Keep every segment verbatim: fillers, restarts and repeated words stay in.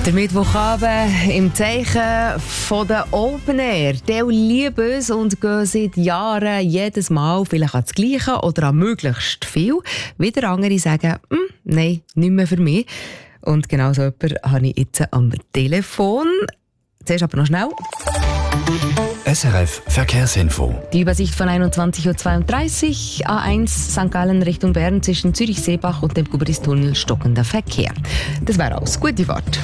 Der Mittwochabend im Zeichen von der Open Air. Die lieben es und gehen seit Jahren jedes Mal vielleicht an das Gleiche oder an möglichst viel. Wieder andere sagen, nein, nicht mehr für mich. Und genau so jemanden habe ich jetzt am Telefon. Zuerst aber noch schnell. S R F Verkehrsinfo. Die Übersicht von einundzwanzig Uhr zweiunddreißig, A eins Sankt Gallen Richtung Bern zwischen Zürich-Seebach und dem Gubristunnel stockender Verkehr. Das wäre alles. Gute Fahrt.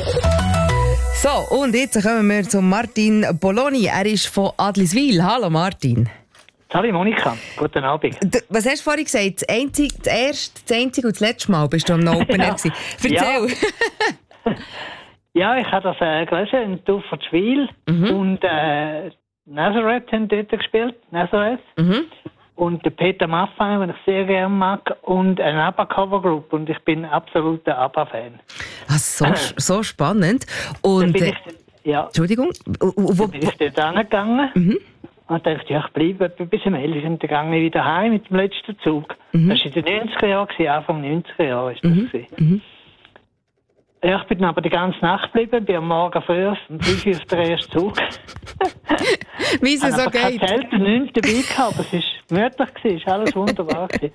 So, und jetzt kommen wir zu Martin Poloni. Er ist von Adliswil. Hallo Martin. Hallo Monika, guten Abend. D- Was hast du vorhin gesagt? Das, einzige, das erste, das einzige und das letzte Mal bist du am Open Air gewesen. Erzähl. Ja. Ja, ich habe das äh, gelesen in Tuffertschwil Mhm. und äh, Nazareth haben dort gespielt, Nazareth. Mhm. Und der Peter Maffay, den ich sehr gerne mag, und eine ABBA-Cover-Group. Und ich bin absoluter ABBA-Fan. Ah, so, so spannend. Und, Dann bin äh, ich, ja, Entschuldigung. Wo, wo, dann bin ich dort hingegangen Mhm. und dachte, ja, ich bleibe etwa bis zum elf und dann gehe ich wieder heim mit dem letzten Zug. Mhm. Das war in den neunziger Jahren, Anfang neunziger Jahre ist das. Mhm. gewesen. Mhm. Ja, ich bin dann aber die ganze Nacht geblieben, bin am Morgen früh um fünf Uhr auf den ersten Zug. Wie es Ich so habe kein geht. Zelt und nichts dabei gehabt, aber es war gemütlich, es war alles wunderbar. gewesen.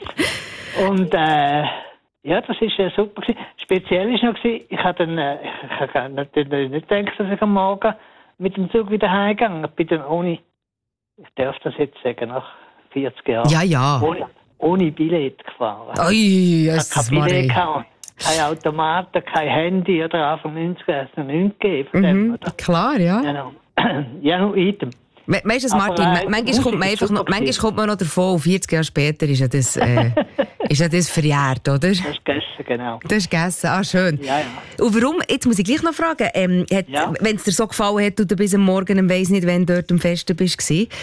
Und äh, ja, das war äh, super. Gewesen. Speziell war noch, gewesen, ich habe dann, äh, ich habe natürlich nicht gedacht, dass ich am Morgen mit dem Zug wieder heimgegangen bin. Ich bin dann ohne, ich darf das jetzt sagen, nach vierzig Jahren, Ja, ja. ohne, ohne Billett gefahren. Ui, Ich Jesus hatte kein Billett, Maria. gehabt, kein Automaten, kein Handy, oder Anfang neunziger hat es noch nichts gegeben. von dem, Mhm, oder? klar, ja. Genau. Ja, noch item. We Weißt du, Aber, Martin, äh, ma- manchmal Musik kommt man ist einfach noch, super manchmal gewesen. kommt man noch davon, vierzig Jahre später ist ja das, äh, ist ja das verjährt, oder? Das ist gegessen, genau. Das ist gegessen, ah schön. Ja, ja. Und warum, jetzt muss ich gleich noch fragen, ähm, hat, Ja. wenn es dir so gefallen hat und du bis am Morgen, ich weiss nicht, wenn du dort am Festen bist,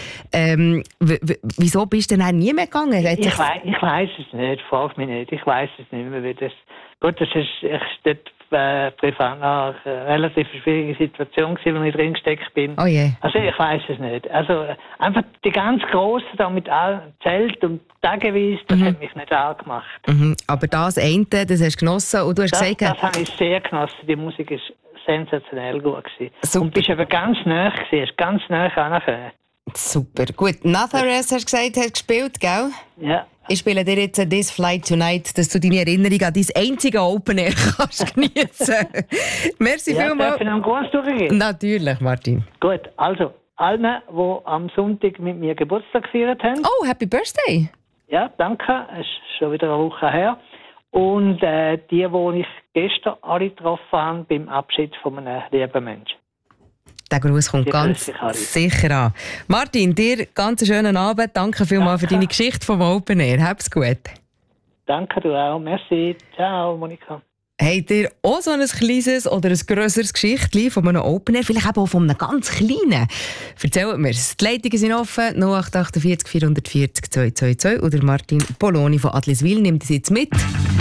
ähm, w- w- wieso bist du dann nie mehr gegangen? Hat Ich, sich- wei ich weiss es nicht, frag mich nicht. Ich weiss es nicht mehr, wie das... Gut, das ist, ich dort äh, privat noch eine relativ schwierige Situation gewesen, wo ich drin gesteckt bin. Oh je. Also ich weiss es nicht. Also äh, einfach die ganz Grossen da mit allem Zelt und tageweise, das hat mich nicht angemacht. Mhm. Aber das eine, das hast du genossen und du hast Das, gesagt, das habe ich sehr genossen. Die Musik ist sensationell gut gewesen. Super. Und bist eben ganz nah gewesen, hast ganz nah angefangen. super, gut. Nazareth hast du gesagt, hast gespielt, gell? Ja. Ich spiele dir jetzt «This Flight Tonight», dass du deine Erinnerung an dein einzige Open Air kannst geniessen. Merci Ja, darf vielmals. ich noch einen Gruß durchgeben? Natürlich, Martin. Gut, also, allen, die am Sonntag mit mir Geburtstag gefeiert haben. Oh, Happy Birthday! Ja, danke, es ist schon wieder eine Woche her. Und äh, die, die ich gestern alle getroffen habe, beim Abschied von einem lieben Menschen. Der Gruß kommt Die ganz grüße ich alle. sicher an. Martin, dir ganz einen schönen Abend. Danke vielmals für deine Geschichte vom Open Air. Hab's gut. Danke, du auch. Merci. Ciao, Monika. Habt ihr auch so ein kleines oder ein grösseres Geschichtchen von einem Open Air? Vielleicht eben auch von einem ganz kleinen? Erzählt mir es. Die Leitungen sind offen. null acht acht vier vier vier null zwei zwei zwei. Oder Martin Poloni von Adliswil nimmt es jetzt mit.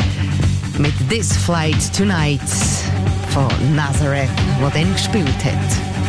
Mit «This Flight Tonight» von Nazareth, der dann gespielt hat.